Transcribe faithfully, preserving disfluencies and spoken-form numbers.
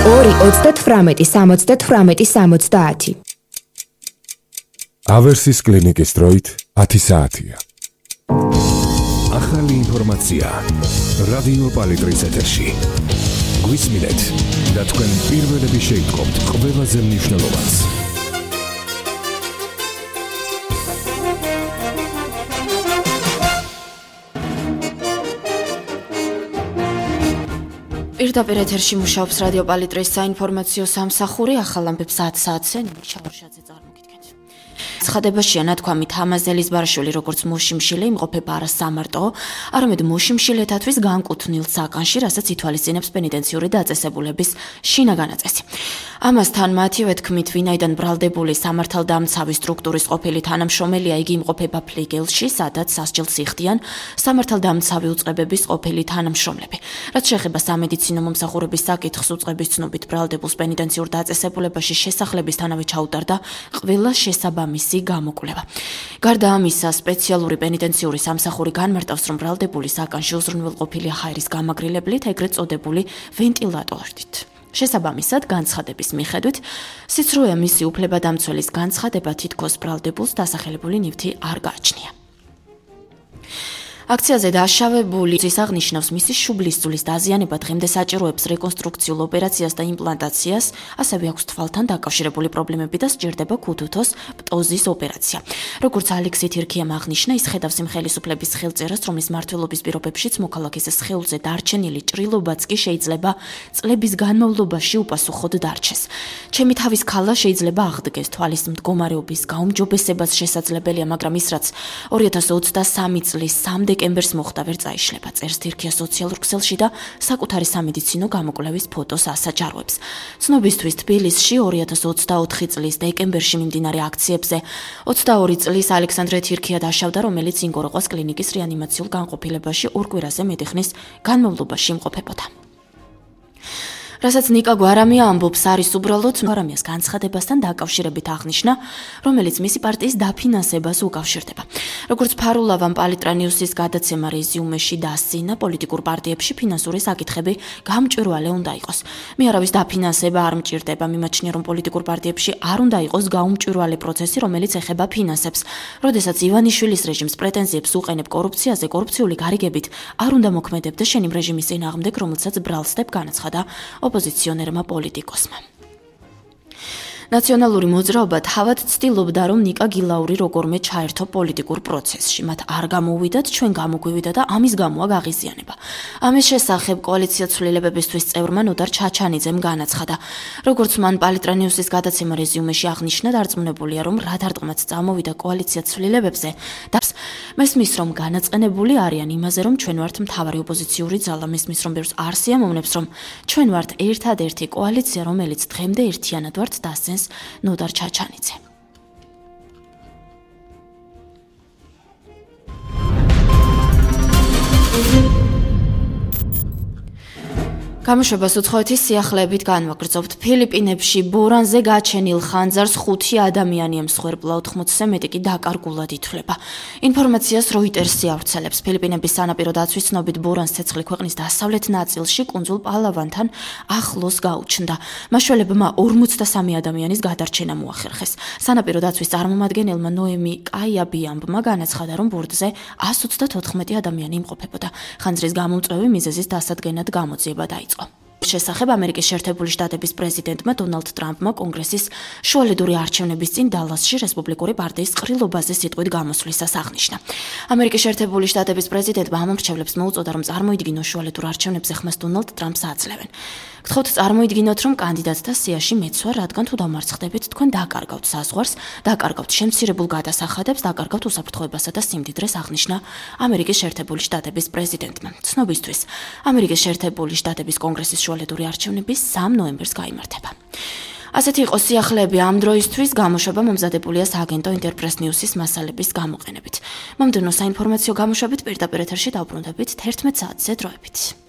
ორი ოცდათვრამეტი სამოცდათვრამეტი სამოცდაათი. ავერსის კლინიკის დროით ათი საათია. ახალი ინფორმაცია რადიო პალიტრის ეთერში. გვისმინეთ და თქვენ პირველები შეიტყობთ ყველაზე მნიშვნელოვანს. პირდაპირ ეთერში მუშაობს რადიო პალიტრის საინფორმაციო სამსახური. ახალ ამბებს ათ საათზე შავარშაძე წარმოგიდგენთ. ცხადებაშია ნათქვამი თამაზელის ბარშვილი როგორც მოშიმშილე იმყოფება არა სამარტო, არამედ მოშიმშილეთათვის განკუთვნილ საკანში, რასაც ითვალისწინებს პენიტენციური დაწესებულების შინაგანაწესი. ამასთან მათივე თქმით, ვინაიდან ბრალდებული სამართალდამცავი სტრუქტურის ყოფილი თანამშრომელია, იგი იმყოფება ფლიგელში, სადაც სასჯელს იხდიან სამართალდამცავი უწყებების ყოფილი თანამშრომლები. რაც შეეხება სამედიცინო მომსახურების საკითხს, უწყების ცნობით ბრალდებულს პენიტენციურ დაწესებულებაში შესახლებისთანავე ჩაუტარდა ყველა შესაბამისი გამოკვლევა. გარდა ამისა, სპეციალური პენიტენციური სამსახური განმარტავს, რომ ბრალდებული საკანში უზრუნველყოფილია ჰაერის გამაგრილებლით, ეგრეთ წოდებული ვენტილატორით. შესაბამისად, განცხადების მიხედვით, სიცრუე მისი უფლებადამცველის განცხადება თითქოს ბრალდებულს დასახელებული ნივთი არ გააჩნია. აქციაზე დაშავებული ის აღნიშნავს, მისი შუბლისძვლის დაზიანება დღემდე საჭიროებს რეკონსტრუქციულ ოპერაციას და იმპლანტაციას, ასევე აქვს თვალთან დაკავშირებული პრობლემები და სჭირდება ქუთუთოს პტოზის ოპერაცია. როგორც ალექსი თირქიამ აღნიშნა, ის ხედავს იმ ხელისუფლების ხელწერას, რომლის მმართველობის პირობებშიც მოქალაქის სხეულზე დარჩენილი ჭრილობაც კი შეიძლება წლების განმავლობაში უპასუხოდ დარჩეს. ჩემი თავის ქალა შეიძლება აღდგეს, თვალის მდგომარეობის გაუმჯობესებაც შესაძლებელია, მაგრამ ის რაც ორი ათას ოცდასამი წლის სამი დეკემბერს მოხდა, ვერ წაიშლება, წერს თირქია სოციალურ ქსელში და საკუთარი სამედიცინო გამოკვლევის ფოტოს ასაჯაროებს. ცნობისთვის, თბილისში ორი ათას ოცდაოთხი წლის დეკემბერში მიმდინარე აქციებზე ოცდაორი წლის ალექსანდრე თირქია დაშავდა, რომელიც ინგოროყვას კლინიკის რეანიმაციულ განყოფილებაში ორ კვირაზე მეტი ხნის განმავლობაში იმყოფებოდა. რასაც ნიკა გვარამია ამბობს, არის უბრალოდ გვარამიას განცხადებასთან დაკავშირებით აღნიშნა, რომელიც მისი პარტიის დაფინანსებას უკავშირდება. როგორც ფარულავამ პალიტრა ნიუსის გადაცემა რეზიუმეში დასცინა, პოლიტიკურ პარტიებში ფინანსური საკითხები გამჭვირვალე უნდა იყოს. მე არავის დაფინანსება არ მჭირდება, მიმაჩნია, რომ პოლიტიკურ პარტიებში არ უნდა იყოს გაუმჭვირვალე პროცესი, რომელიც ეხება ფინანსებს. როდესაც ივანიშვილის რეჟიმს პრეტენზიებს უყენებ კორუფციაზე, კორუფციული გარიგებით არ უნდა მოქმედებდეს შენ იმ რეჟიმის წინააღმდეგ, რომელსაც ბრალსდებ, განაცხადა ოპოზიციონერმა პოლიტიკოსმა. ნაციონალური მოძრაობა თავად ცდილობდა, რომ ნიკა გილაური როგორმე ჩაერთო პოლიტიკურ პროცესში. მათ არ გამოუვიდათ, ჩვენ გამოგვივიდა და ამის გამოა გაღიზიანება. ამის შესახებ კოალიცია ცვლილებებისთვის წევრმა ნოდარ ჩაჩანიძემ განაცხადა. როგორც მან პალიტრა ნიუსის გადაცემა რეზიუმეში აღნიშნა, დარწმუნებულია, რომ რა დარტყმაც წამოვიდა კოალიცია ცვლილებებზე და მესმის, რომ განაწყენებული არიან იმაზე, რომ ჩვენ ვართ მთავარი ოპოზიციური ძალა, მესმის, რომ ბევრს არ სიამოვნებს, რომ ჩვენ ვართ ერთადერთი კოალიცია, რომელიც დღემდე ერთიანად ვართ დასცენს ნოდარ ჩაჩანიძე. გამოშვებას უცხოეთის სიახლეებით განვაგრძობთ. ფილიპინებში ბორანზე გაჩენილ ხანძარს ხუთი ადამიანი ემსხვერპლა, ოთხმოცზე მეტი კი დაკარგულად ითვლება. ინფორმაციას როიტერსი ავრცელებს. ფილიპინების სანაპირო დაცვის ცნობით ბორანს ცეცხლი ქვეყნის დასავლეთ ნაწილში კუნძულ პალავანთან ახლოს გაუჩნდა. მაშველებმა ორმოცდასამი ადამიანის გადარჩენა მოახერხეს. სანაპირო დაცვის წარმომადგენელმა ნოემი კაიაბიამბმა განაცხადა, რომ ბორტზე ასი ოცდათოთხმეტი ადამიანი იმყოფებოდა. ხანძრის გამომწვევი მიზეზის დასადგენად გამოძიება დაიწყო. შესახებ ამერიკის შეერთებული შტატების პრეზიდენტმა დონალდ ტრამპმა კონგრესის შუალედური არჩევნების წინ დალასში რესპუბლიკური პარტიის ყრილობაზე სიტყვით გამოსვლისას აღნიშნა. ამერიკის შეერთებული შტატების პრეზიდენტმა ამ მრჩევლებს მოუწოდა, რომ წარმოიდგინონ შუალედურ არჩევნებზე ხმას დონალდ ტრამპს აძლევენ. გთხოვთ წარმოიდგინოთ, რომ კანდიდატთა სიაში მეც ვარ, რადგან თუ დამარცხდებით, თქვენ დაკარგავთ საზღვარს, დაკარგავთ შემცირებულ გადასახადებს, დაკარგავთ უსაფრთხოებასა და სიმდიდრეს, აღნიშნა ამერიკის შეერთებული შტატების პრეზიდენტმა. ცნობისთვის, ამერიკის შეერთებული შტატების კონგრესის შუალედური არჩევნები სამი ნოემბერს გაიმართება. ასეთი იყო სიახლეები ამ დროისთვის. გამოშვება მომზადებულია სააგენტო ინტერპრეს ნიუსის მასალების გამოყენებით. მომდევნო საინფორმაციო გამოშვებით პირდაპირ ეთერში დავბრუნდებით თერთმეტ საათზე დროებით.